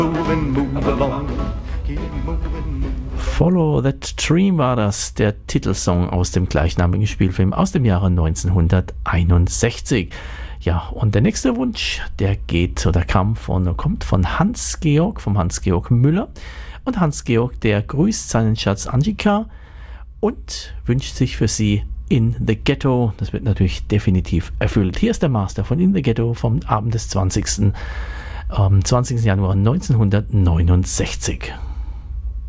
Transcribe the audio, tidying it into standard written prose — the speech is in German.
Follow That Dream war das, der Titelsong aus dem gleichnamigen Spielfilm aus dem Jahre 1961. Ja, und der nächste Wunsch, der kommt von Hans-Georg Müller. Und Hans-Georg, der grüßt seinen Schatz Anjika und wünscht sich für sie In the Ghetto. Das wird natürlich definitiv erfüllt. Hier ist der Master von In the Ghetto vom Abend des 20. Januar 1969.